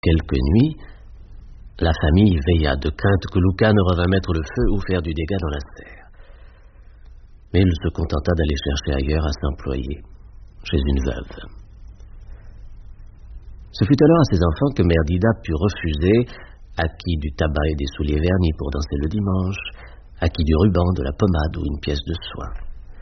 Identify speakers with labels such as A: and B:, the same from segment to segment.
A: quelques nuits, la famille veilla de crainte que Luca ne revînt mettre le feu ou faire du dégât dans la serre. Mais il se contenta d'aller chercher ailleurs à s'employer, chez une veuve. Ce fut alors à ses enfants que mère Dida put refuser à qui du tabac et des souliers vernis pour danser le dimanche, à qui du ruban, de la pommade ou une pièce de soie.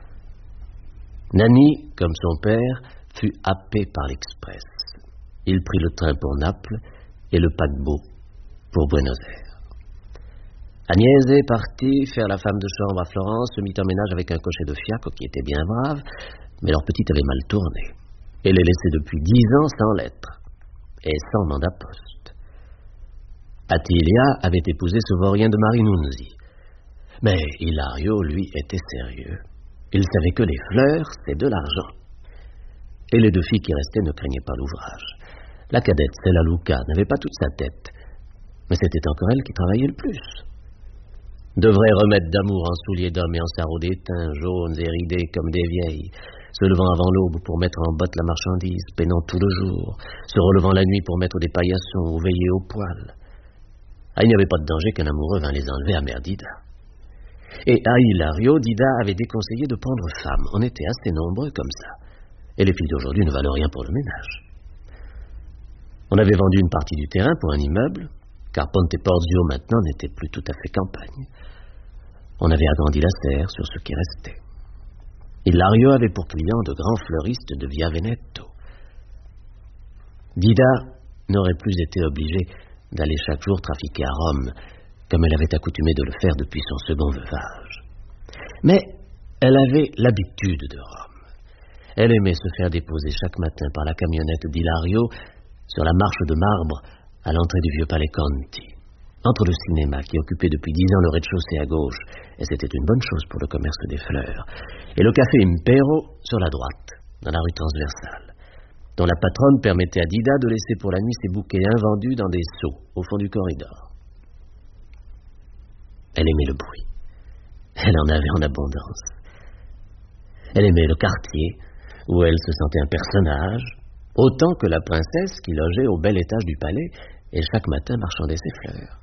A: Nanny, comme son père, fut happé par l'express. Il prit le train pour Naples et le paquebot pour Buenos Aires. Agnese partit faire la femme de chambre à Florence, se mit en ménage avec un cocher de fiacre qui était bien brave, mais leur petite avait mal tourné. Elle les laissait depuis 10 ans sans lettres et sans mandat poste. Attilia avait épousé ce vaurien de Marinunzi. Mais Hilario, lui, était sérieux. Il savait que les fleurs, c'est de l'argent. Et les 2 filles qui restaient ne craignaient pas l'ouvrage. La cadette, celle à Luca, n'avait pas toute sa tête, mais c'était encore elle qui travaillait le plus. De vrais remèdes d'amour en souliers d'homme et en sarraux d'étain, jaunes et ridés comme des vieilles, se levant avant l'aube pour mettre en botte la marchandise, peinant tout le jour, se relevant la nuit pour mettre des paillassons ou veiller au poêle. Ah, il n'y avait pas de danger qu'un amoureux vînt les enlever à mère Dida. Et à Hilario, Dida avait déconseillé de prendre femme. On était assez nombreux comme ça. Et les filles d'aujourd'hui ne valent rien pour le ménage. On avait vendu une partie du terrain pour un immeuble, car Ponte Porzio maintenant n'était plus tout à fait campagne. On avait agrandi la serre sur ce qui restait. Hilario avait pour clients de grands fleuristes de Via Veneto. Dida n'aurait plus été obligée d'aller chaque jour trafiquer à Rome, comme elle avait accoutumé de le faire depuis son second veuvage. Mais elle avait l'habitude de Rome. Elle aimait se faire déposer chaque matin par la camionnette d'Hilario sur la marche de marbre à l'entrée du vieux palais Conti, entre le cinéma qui occupait depuis 10 ans le rez-de-chaussée à gauche, et c'était une bonne chose pour le commerce des fleurs, et le café Impero sur la droite, dans la rue transversale, dont la patronne permettait à Dida de laisser pour la nuit ses bouquets invendus dans des seaux au fond du corridor. Elle aimait le bruit. Elle en avait en abondance. Elle aimait le quartier, où elle se sentait un personnage, autant que la princesse qui logeait au bel étage du palais et chaque matin marchandait ses fleurs.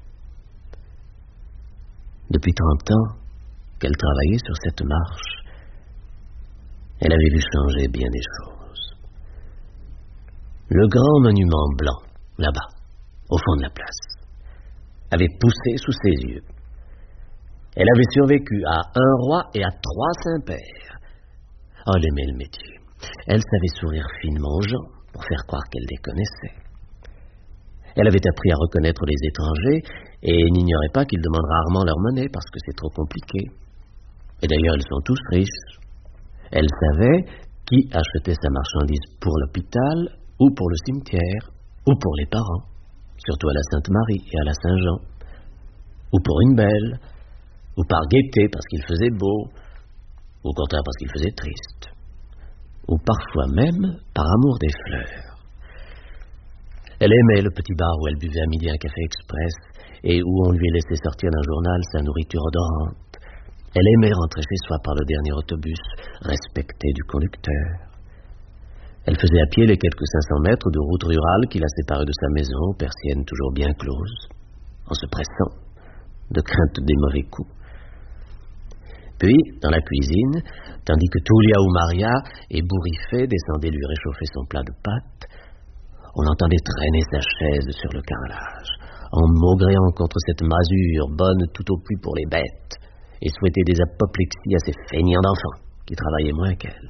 A: Depuis 30 ans qu'elle travaillait sur cette marche, elle avait vu changer bien des choses. Le grand monument blanc, là-bas, au fond de la place, avait poussé sous ses yeux. Elle avait survécu à un roi et à 3 saints-pères. Oh, elle aimait le métier. Elle savait sourire finement aux gens pour faire croire qu'elle les connaissait. Elle avait appris à reconnaître les étrangers et n'ignorait pas qu'ils demandent rarement leur monnaie parce que c'est trop compliqué. Et d'ailleurs, ils sont tous riches. Elle savait qui achetait sa marchandise pour l'hôpital ou pour le cimetière ou pour les parents, surtout à la Sainte-Marie et à la Saint-Jean, ou pour une belle, ou par gaieté parce qu'il faisait beau, ou au contraire parce qu'il faisait triste, ou parfois même par amour des fleurs. Elle aimait le petit bar où elle buvait à midi un café express et où on lui laissait sortir d'un journal sa nourriture odorante. Elle aimait rentrer chez soi par le dernier autobus, respectée du conducteur. Elle faisait à pied les quelques 500 mètres de route rurale qui la séparaient de sa maison, persienne toujours bien close, en se pressant, de crainte des mauvais coups. Puis, dans la cuisine, tandis que Tulia ou Maria, ébouriffée, descendait lui réchauffer son plat de pâtes, on entendait traîner sa chaise sur le carrelage, en maugréant contre cette masure bonne tout au plus pour les bêtes, et souhaitait des apoplexies à ces feignants d'enfants qui travaillaient moins qu'elle.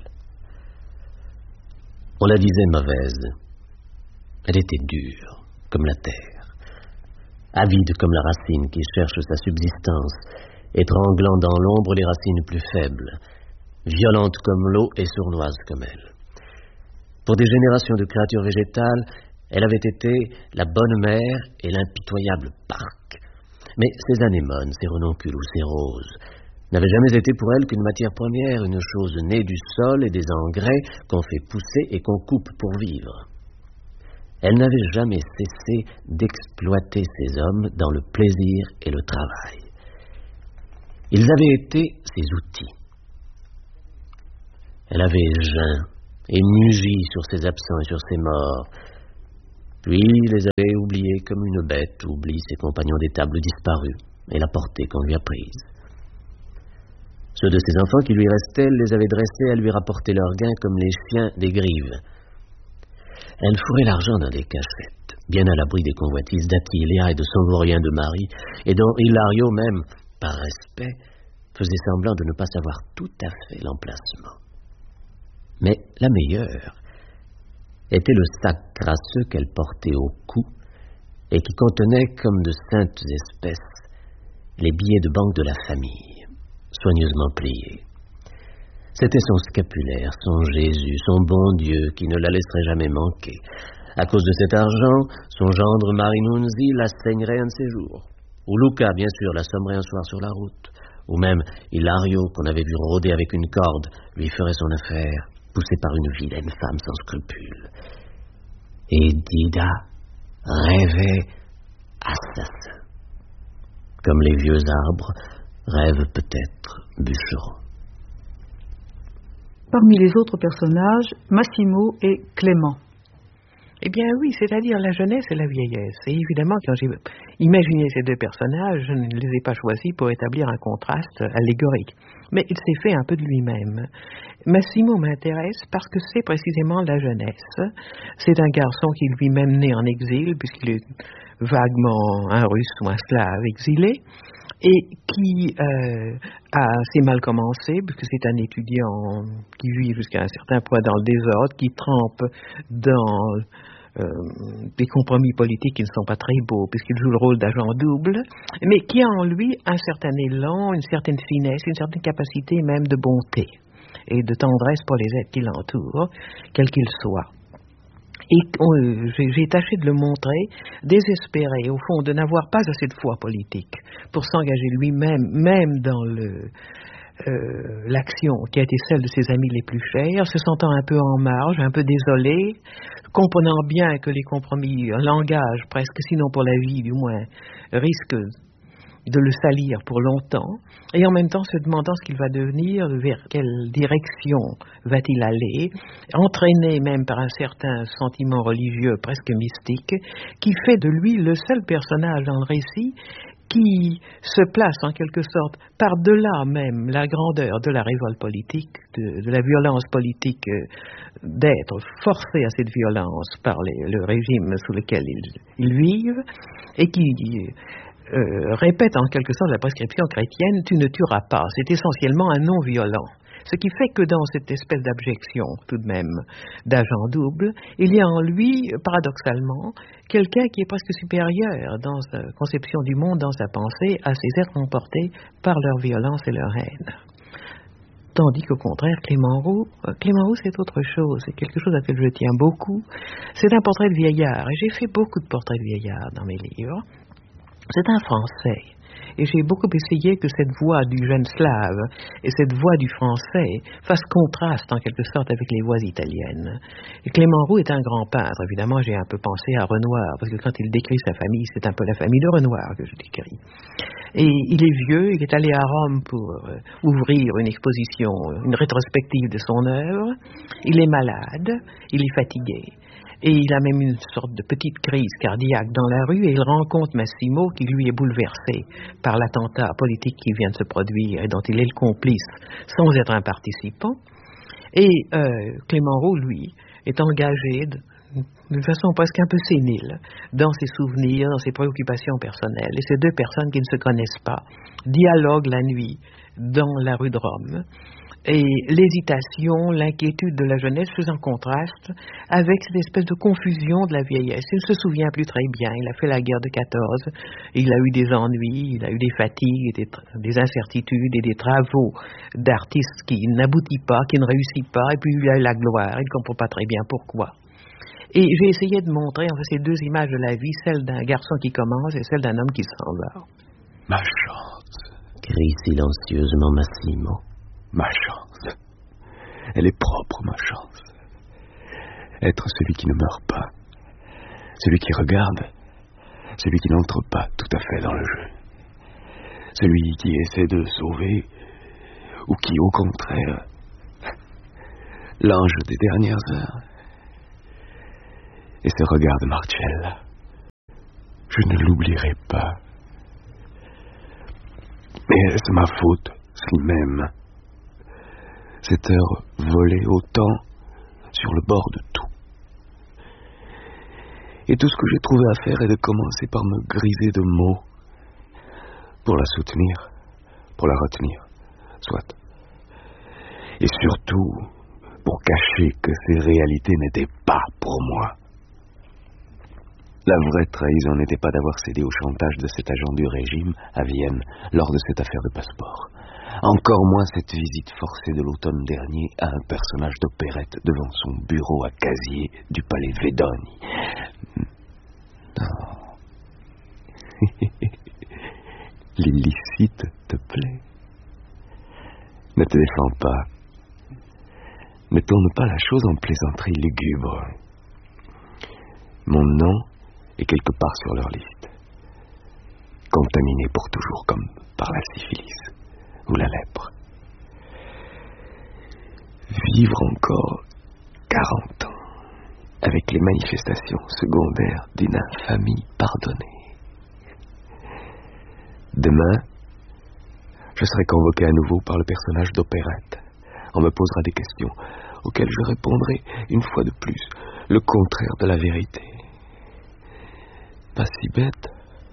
A: On la disait mauvaise. Elle était dure, comme la terre, avide comme la racine qui cherche sa subsistance, étranglant dans l'ombre les racines plus faibles, violente comme l'eau et sournoise comme elle. Pour des générations de créatures végétales, elle avait été la bonne mère et l'impitoyable parc. Mais ces anémones, ces renoncules ou ces roses n'avaient jamais été pour elle qu'une matière première, une chose née du sol et des engrais qu'on fait pousser et qu'on coupe pour vivre. Elle n'avait jamais cessé d'exploiter ces hommes dans le plaisir et le travail. Ils avaient été ses outils. Elle avait geint et mugi sur ses absents et sur ses morts, puis les avait oubliés comme une bête oublie ses compagnons d'étable disparus et la portée qu'on lui a prise. Ceux de ses enfants qui lui restaient les avaient dressés à lui rapporter leur gain comme les chiens des grives. Elle fourrait l'argent dans des cachettes, bien à l'abri des convoitises d'Attilia et de son vaurien de mari, et dont Hilario même, par respect, faisait semblant de ne pas savoir tout à fait l'emplacement. Mais la meilleure était le sac crasseux qu'elle portait au cou et qui contenait, comme de saintes espèces, les billets de banque de la famille, soigneusement pliés. C'était son scapulaire, son Jésus, son bon Dieu qui ne la laisserait jamais manquer. À cause de cet argent, son gendre Marinunzi la saignerait un de ses jours. Ou Luca, bien sûr, la sommerait un soir sur la route. Ou même Hilario, qu'on avait vu rôder avec une corde, lui ferait son affaire, poussé par une vilaine femme sans scrupules. Et Dida rêvait assassin, comme les vieux arbres rêvent peut-être bûcherons.
B: Parmi les autres personnages, Massimo et Clément.
C: Eh bien oui, c'est-à-dire la jeunesse et la vieillesse. Et évidemment, quand j'ai imaginé ces deux personnages, je ne les ai pas choisis pour établir un contraste allégorique. Mais il s'est fait un peu de lui-même. Massimo m'intéresse parce que c'est précisément la jeunesse. C'est un garçon qui est lui-même né en exil, puisqu'il est vaguement un russe ou un slave exilé, et qui a assez mal commencé, puisque c'est un étudiant qui vit jusqu'à un certain point dans le désordre, qui trempe dans des compromis politiques qui ne sont pas très beaux, puisqu'il joue le rôle d'agent double, mais qui a en lui un certain élan, une certaine finesse, une certaine capacité même de bonté et de tendresse pour les êtres qui l'entourent, quels qu'ils soient. Et j'ai tâché de le montrer, désespéré, au fond, de n'avoir pas assez de foi politique pour s'engager lui-même, même dans l'action qui a été celle de ses amis les plus chers, se sentant un peu en marge, un peu désolé, comprenant bien que les compromis, un langage presque, sinon pour la vie du moins, risquent de le salir pour longtemps, et en même temps se demandant ce qu'il va devenir, vers quelle direction va-t-il aller, entraîné même par un certain sentiment religieux presque mystique, qui fait de lui le seul personnage dans le récit qui se place en quelque sorte par-delà même la grandeur de la révolte politique, de la violence politique, d'être forcé à cette violence par le régime sous lequel ils vivent, et qui répète en quelque sorte la prescription chrétienne « tu ne tueras pas ». C'est essentiellement un non-violent. Ce qui fait que dans cette espèce d'abjection, tout de même, d'agent double, il y a en lui, paradoxalement, quelqu'un qui est presque supérieur dans sa conception du monde, dans sa pensée, à ces êtres emportés par leur violence et leur haine. Tandis qu'au contraire, Clément Roux, c'est autre chose, c'est quelque chose à laquelle je tiens beaucoup. C'est un portrait de vieillard, et j'ai fait beaucoup de portraits de vieillard dans mes livres. C'est un Français. Et j'ai beaucoup essayé que cette voix du jeune slave et cette voix du français fassent contraste en quelque sorte avec les voix italiennes. Et Clément Roux est un grand peintre. Évidemment, j'ai un peu pensé à Renoir, parce que quand il décrit sa famille, c'est un peu la famille de Renoir que je décris. Et il est vieux, il est allé à Rome pour ouvrir une exposition, une rétrospective de son œuvre. Il est malade, il est fatigué. Et il a même une sorte de petite crise cardiaque dans la rue, et il rencontre Massimo qui lui est bouleversé par l'attentat politique qui vient de se produire et dont il est le complice sans être un participant. Et Clément Roux, lui, est engagé de façon presque un peu sénile dans ses souvenirs, dans ses préoccupations personnelles. Et ces deux personnes qui ne se connaissent pas dialoguent la nuit dans la rue de Rome. Et l'hésitation, l'inquiétude de la jeunesse faisant contraste avec cette espèce de confusion de la vieillesse. Il ne se souvient plus très bien, il a fait la guerre de 14, il a eu des ennuis, il a eu des fatigues, des incertitudes et des travaux d'artistes qui n'aboutissent pas, qui ne réussissent pas, et puis il a eu la gloire, il ne comprend pas très bien pourquoi. Et j'ai essayé de montrer en fait ces deux images de la vie, celle d'un garçon qui commence et celle d'un homme qui s'en va.
D: Ma chance,
A: crie silencieusement Massimo.
D: Ma chance. Elle est propre, ma chance. Être celui qui ne meurt pas. Celui qui regarde. Celui qui n'entre pas tout à fait dans le jeu. Celui qui essaie de sauver. Ou qui, au contraire, l'ange des dernières heures. Et ce regard de Marcella, je ne l'oublierai pas. Mais est-ce ma faute, si même cette heure volée autant sur le bord de tout? Et tout ce que j'ai trouvé à faire est de commencer par me griser de mots pour la soutenir, pour la retenir, soit. Et surtout, pour cacher que ces réalités n'étaient pas pour moi. La vraie trahison n'était pas d'avoir cédé au chantage de cet agent du régime à Vienne lors de cette affaire de passeport. Encore moins cette visite forcée de l'automne dernier à un personnage d'opérette devant son bureau à casier du palais Vedoni. Non. L'illicite te plaît. Ne te défends pas. Ne tourne pas la chose en plaisanterie lugubre. Mon nom est quelque part sur leur liste. Contaminé pour toujours comme par la syphilis ou la lèpre. Vivre encore 40 ans avec les manifestations secondaires d'une infamie pardonnée. Demain, je serai convoqué à nouveau par le personnage d'opérette. On me posera des questions auxquelles je répondrai une fois de plus le contraire de la vérité. Pas si bête.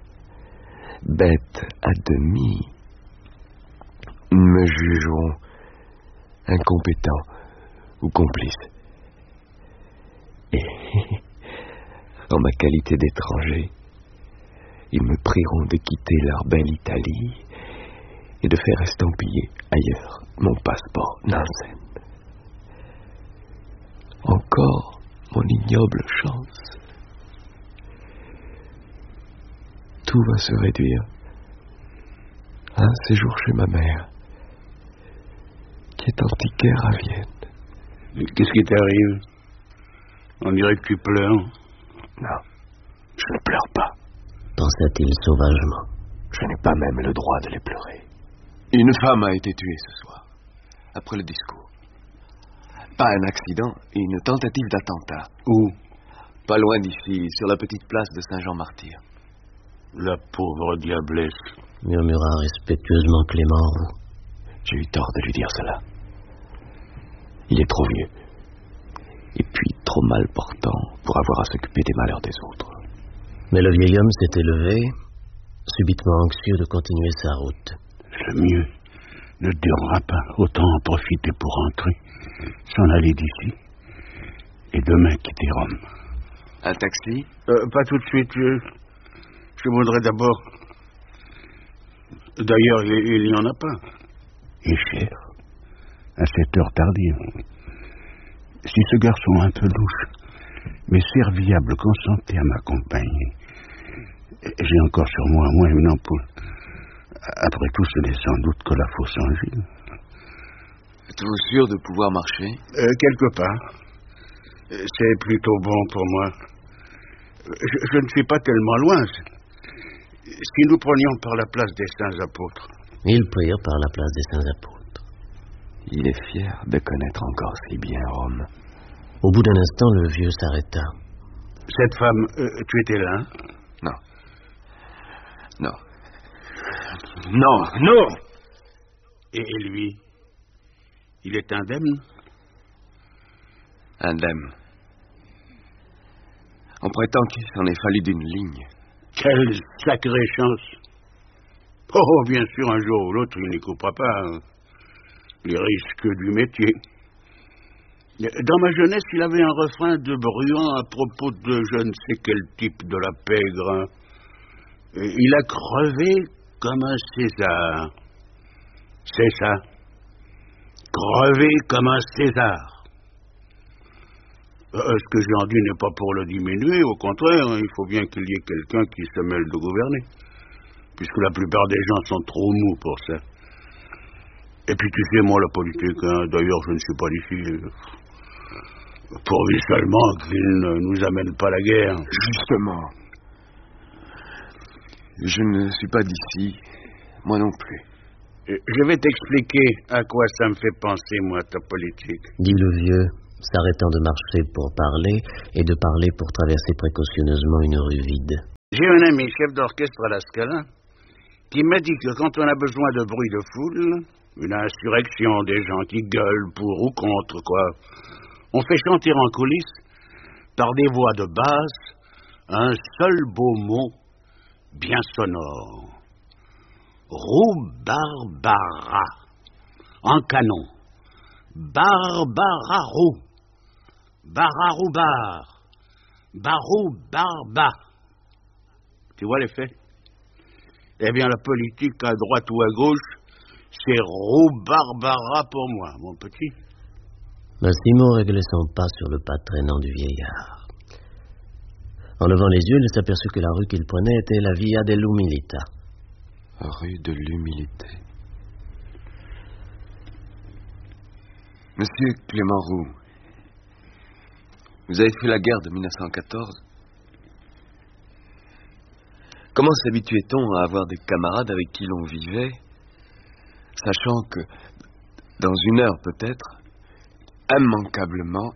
D: Bête à demi. Me jugeront incompétent ou complice. Et en ma qualité d'étranger, ils me prieront de quitter leur belle Italie et de faire estampiller ailleurs mon passeport Nansen. Encore mon ignoble chance. Tout va se réduire à un séjour chez ma mère, qui est antiquaire à Vienne.
E: Qu'est-ce qui t'arrive? On dirait que tu pleures.
D: Non, je ne pleure pas.
A: Pensa-t-il sauvagement.
D: Je n'ai pas même le droit de les pleurer. Une femme a été tuée ce soir, après le discours. Pas un accident, une tentative d'attentat.
E: Où?
D: Pas loin d'ici, sur la petite place de Saint-Jean-Martyr.
E: La pauvre diablesse,
A: murmura respectueusement Clément Roux.
D: J'ai eu tort de lui dire cela. Il est trop vieux. Et puis trop mal portant pour avoir à s'occuper des malheurs des autres.
A: Mais le vieil homme s'était levé, subitement anxieux de continuer sa route.
E: Le mieux ne durera pas. Autant en profiter pour rentrer, s'en aller d'ici, et demain quitter Rome.
D: Un taxi?
E: Pas tout de suite. Je voudrais d'abord... D'ailleurs, il n'y en a pas. Et cher, à cette heure tardive. Si ce garçon un peu louche, mais serviable, consentait à m'accompagner, j'ai encore sur moi une ampoule. Après tout, ce n'est sans doute que la fausse angine.
D: Êtes-vous sûr de pouvoir marcher?
E: Quelque part. C'est plutôt bon pour moi. Je ne suis pas tellement loin. Si nous prenions par la place des Saints Apôtres.
A: Ils prirent par la place des Saints Apôtres.
D: Il est fier de connaître encore si bien Rome.
A: Au bout d'un instant, le vieux s'arrêta.
E: Cette femme, tu étais là?
D: Non. Non. Non, non!
E: Et lui, il est indemne?
D: Indemne. On prétend qu'il s'en est fallu d'une ligne.
E: Quelle sacrée chance! Oh, bien sûr, un jour ou l'autre, il n'y coupera pas les risques du métier. Dans ma jeunesse, il avait un refrain de Bruant à propos de je ne sais quel type de la pègre. Il a crevé comme un César. C'est ça. Crevé comme un César. Ce que j'en dis n'est pas pour le diminuer, au contraire, il faut bien qu'il y ait quelqu'un qui se mêle de gouverner, puisque la plupart des gens sont trop mous pour ça. Et puis tu sais, moi, la politique, d'ailleurs, je ne suis pas d'ici, pourvu seulement qu'il ne nous amène pas la guerre.
D: Justement. Je ne suis pas d'ici, moi non plus.
E: Je vais t'expliquer à quoi ça me fait penser, moi, ta politique.
A: Dit le vieux, s'arrêtant de marcher pour parler et de parler pour traverser précautionneusement une rue vide.
E: J'ai un ami, chef d'orchestre à la Scala, qui m'a dit que quand on a besoin de bruit de foule, une insurrection des gens qui gueulent pour ou contre quoi, on fait chanter en coulisses, par des voix de basse, un seul beau mot, bien sonore. Roux-Barbara, en canon. Barbara-Roux, Bararou-Bar, Barou-Barba. Tu vois l'effet? Eh bien, la politique à droite ou à gauche, c'est Roux-Barbara pour moi, mon petit.
A: Massimo réglait son pas sur le pas traînant du vieillard. En levant les yeux, il s'aperçut que la rue qu'il prenait était la Via dell'Umilità.
D: Rue de l'humilité. Monsieur Clément Roux, vous avez fait la guerre de 1914. Comment s'habituait-on à avoir des camarades avec qui l'on vivait, sachant que, dans une heure peut-être, immanquablement,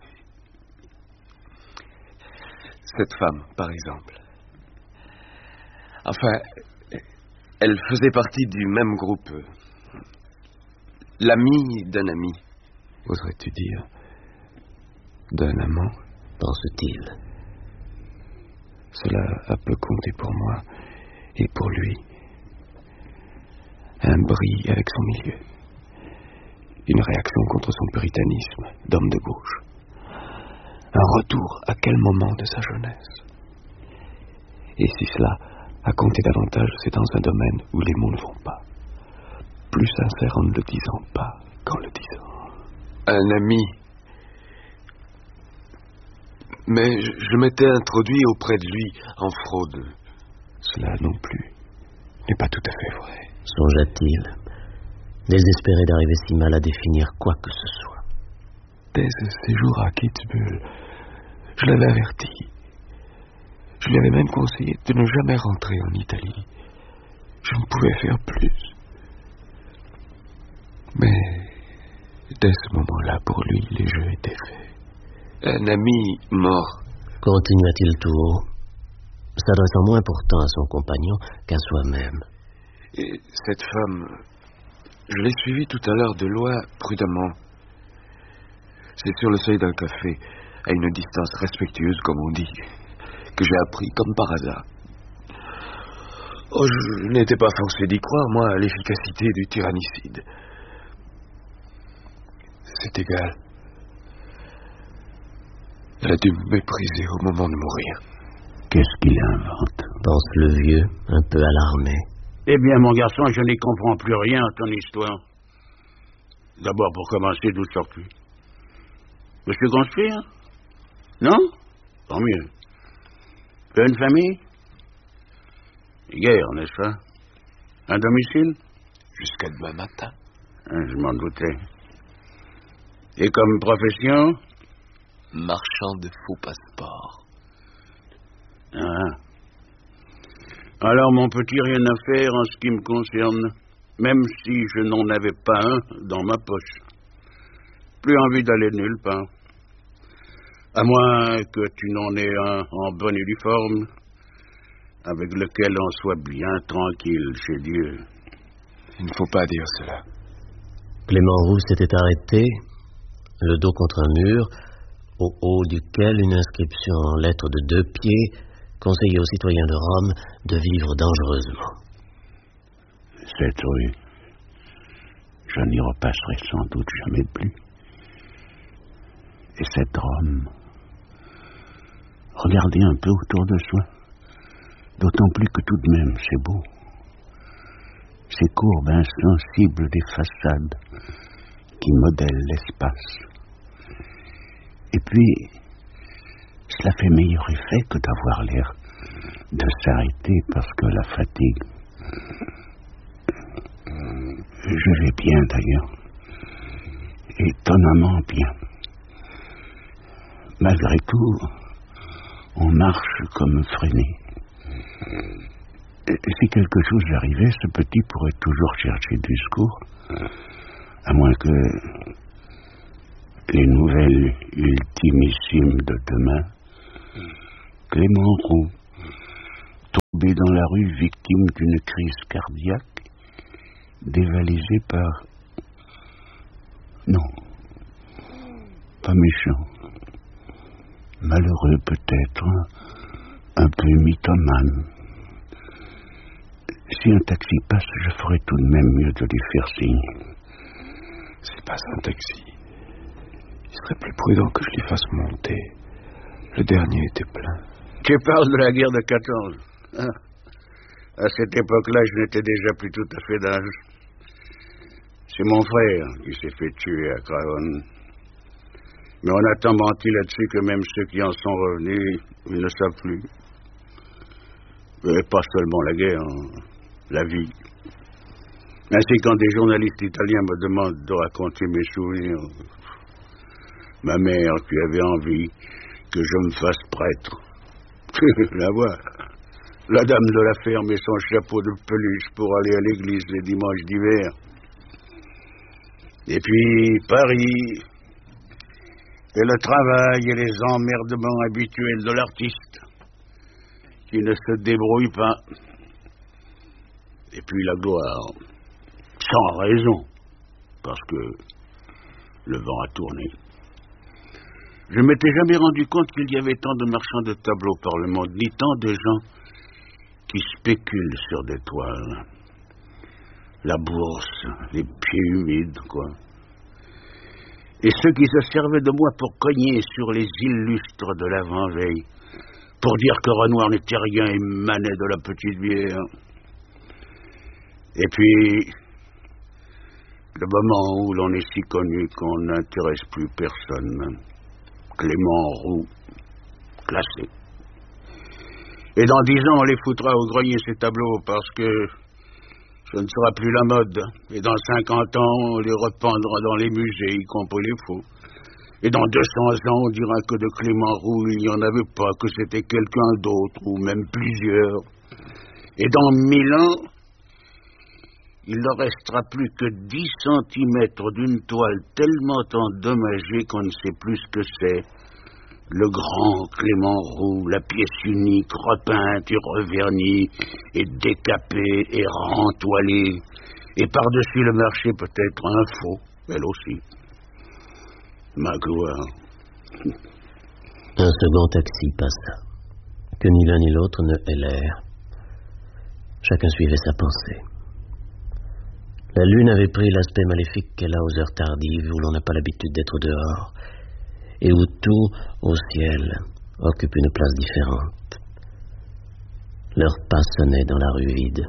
D: cette femme, par exemple. Enfin, elle faisait partie du même groupe. L'ami d'un ami. Oserais-tu dire d'un amant,
A: pense-t-il.
D: Cela a peu compté pour moi et pour lui. Un bris avec son milieu. Une réaction contre son puritanisme d'homme de gauche. Un retour à quel moment de sa jeunesse. Et si cela a compté davantage, c'est dans un domaine où les mots ne vont pas. Plus sincère en ne le disant pas qu'en le disant. Un ami. Mais je m'étais introduit auprès de lui en fraude. Cela non plus n'est pas tout à fait vrai.
A: Songea-t-il, désespéré d'arriver si mal à définir quoi que ce soit.
D: Dès ce séjour à Kitzbühel, je l'avais averti. Je lui avais même conseillé de ne jamais rentrer en Italie. Je ne pouvais faire plus. Mais dès ce moment-là, pour lui, les jeux étaient faits. Un ami mort,
A: Continua-t-il tout haut, s'adressant moins pourtant à son compagnon qu'à soi-même.
D: Et cette femme, je l'ai suivie tout à l'heure de loin, prudemment. C'est sur le seuil d'un café, à une distance respectueuse, comme on dit, que j'ai appris, comme par hasard. Oh, je n'étais pas forcé d'y croire, moi, à l'efficacité du tyrannicide. C'est égal. Elle a dû me mépriser au moment de mourir.
E: Qu'est-ce qu'il invente?
A: Pense le vieux, un peu alarmé.
E: Eh bien, mon garçon, je n'y comprends plus rien à ton histoire. D'abord, pour commencer, d'où sors-tu? Monsieur construire? Non? Tant mieux. Tu as une famille? Guerre, n'est-ce pas? Un domicile?
D: Jusqu'à demain matin.
E: Je m'en doutais. Et comme profession?
D: Marchand de faux passeports.
E: Ah. Alors, mon petit, rien à faire en ce qui me concerne, même si je n'en avais pas un dans ma poche. Plus envie d'aller nulle part. À moins que tu n'en aies un en bon uniforme, avec lequel on soit bien tranquille chez Dieu.
D: Il ne faut pas dire cela.
A: Clément Roux s'était arrêté, le dos contre un mur, au haut duquel une inscription en lettres de 2 pieds conseillait aux citoyens de Rome de vivre dangereusement.
E: Cette rue, je n'y repasserai sans doute jamais plus. Et cette Rome, regardez un peu autour de soi, d'autant plus que tout de même c'est beau. Ces courbes insensibles des façades qui modèlent l'espace. Et puis, cela fait meilleur effet que d'avoir l'air de s'arrêter parce que la fatigue. Je vais bien d'ailleurs, étonnamment bien. Malgré tout, on marche comme freiné. Si quelque chose arrivait, ce petit pourrait toujours chercher du secours, à moins que Les nouvelles ultimissimes de demain. Clément Roux, tombé dans la rue, victime d'une crise cardiaque, dévalisé par... Non, pas méchant. Malheureux peut-être, un peu mythomane. Si un taxi passe, je ferais tout de même mieux de lui faire signe.
D: C'est pas un taxi. Il serait plus prudent que je l'y fasse monter. Le dernier était plein.
E: Tu parles de la guerre de 14. Hein? À cette époque-là, je n'étais déjà plus tout à fait d'âge. C'est mon frère qui s'est fait tuer à Craonne. Mais on a tant menti là-dessus que même ceux qui en sont revenus, ils ne savent plus. Et pas seulement la guerre, la vie. Ainsi, quand des journalistes italiens me demandent de raconter mes souvenirs, ma mère qui avait envie que je me fasse prêtre. La voir. La dame de la ferme et son chapeau de peluche pour aller à l'église les dimanches d'hiver. Et puis Paris, et le travail et les emmerdements habituels de l'artiste, qui ne se débrouille pas. Et puis la gloire, sans raison, parce que le vent a tourné. Je ne m'étais jamais rendu compte qu'il y avait tant de marchands de tableaux par le monde, ni tant de gens qui spéculent sur des toiles. La bourse, les pieds humides, quoi. Et ceux qui se servaient de moi pour cogner sur les illustres de l'avant-veille, pour dire que Renoir n'était rien et manait de la petite bière. Et puis, le moment où l'on est si connu qu'on n'intéresse plus personne. Clément Roux, classé. Et dans 10 ans, on les foutra au grenier, ces tableaux, parce que ce ne sera plus la mode. Et dans 50 ans, on les repeindra dans les musées, y compris les faux. Et dans 200 ans, on dira que de Clément Roux, il n'y en avait pas, que c'était quelqu'un d'autre, ou même plusieurs. Et dans 1000 ans, il ne restera plus que 10 centimètres d'une toile tellement endommagée qu'on ne sait plus ce que c'est. Le grand Clément Roux, la pièce unique, repeinte et revernie, et décapée et rentoilée. Et par-dessus le marché, peut-être un faux, elle aussi. Ma gloire.
A: Un second taxi passa. Que ni l'un ni l'autre ne hélèrent. Chacun suivait sa pensée. La lune avait pris l'aspect maléfique qu'elle a aux heures tardives où l'on n'a pas l'habitude d'être dehors et où tout, au ciel, occupe une place différente. Leurs pas sonnaient dans la rue vide.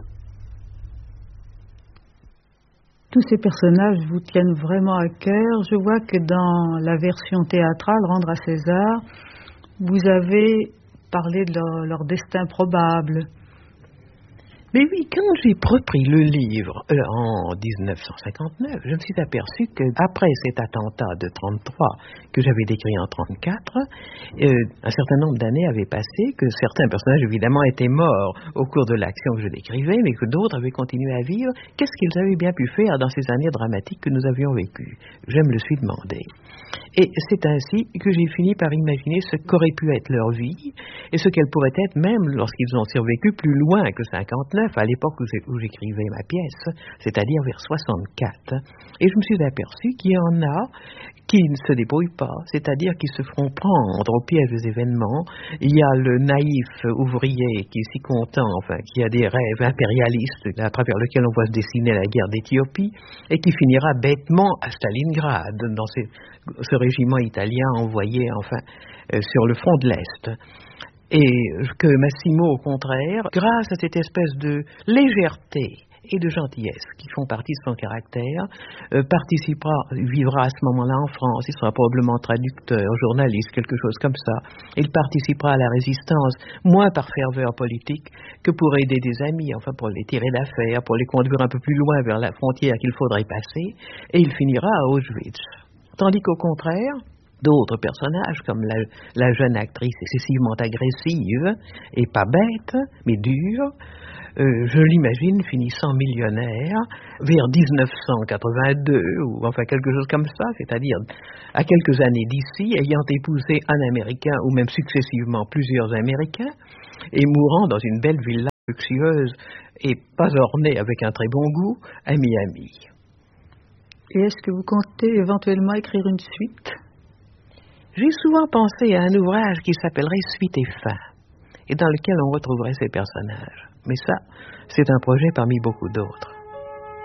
B: Tous ces personnages vous tiennent vraiment à cœur. Je vois que dans la version théâtrale, Rendre à César, vous avez parlé de leur destin probable.
C: Mais oui, quand j'ai repris le livre en 1959, je me suis aperçu qu'après cet attentat de 1933 que j'avais décrit en 1934, un certain nombre d'années avaient passé, que certains personnages évidemment étaient morts au cours de l'action que je décrivais, mais que d'autres avaient continué à vivre. Qu'est-ce qu'ils avaient bien pu faire dans ces années dramatiques que nous avions vécues? Je me le suis demandé. Et c'est ainsi que j'ai fini par imaginer ce qu'aurait pu être leur vie et ce qu'elle pourrait être même lorsqu'ils ont survécu plus loin que 59, à l'époque où j'écrivais ma pièce, c'est-à-dire vers 64. Et je me suis aperçu qu'il y en a qui ne se débrouillent pas, c'est-à-dire qui se feront prendre au piège des événements. Il y a le naïf ouvrier qui est si content, qui a des rêves impérialistes à travers lesquels on voit se dessiner la guerre d'Éthiopie et qui finira bêtement à Stalingrad, dans ce régiment italien envoyé sur le front de l'Est. Et que Massimo, au contraire, grâce à cette espèce de légèreté et de gentillesse qui font partie de son caractère, vivra à ce moment-là en France. Il sera probablement traducteur, journaliste, quelque chose comme ça. Il participera à la résistance, moins par ferveur politique que pour aider des amis, pour les tirer d'affaire, pour les conduire un peu plus loin vers la frontière qu'il faudrait passer, et il finira à Auschwitz. Tandis qu'au contraire, d'autres personnages, comme la jeune actrice excessivement agressive, et pas bête, mais dure, je l'imagine finissant millionnaire vers 1982, ou enfin quelque chose comme ça, c'est-à-dire à quelques années d'ici, ayant épousé un Américain, ou même successivement plusieurs Américains, et mourant dans une belle villa luxueuse et pas ornée avec un très bon goût, à Miami.
B: Et est-ce que vous comptez éventuellement écrire une suite?
C: J'ai souvent pensé à un ouvrage qui s'appellerait Suite et Fin, et dans lequel on retrouverait ces personnages. Mais ça, c'est un projet parmi beaucoup d'autres.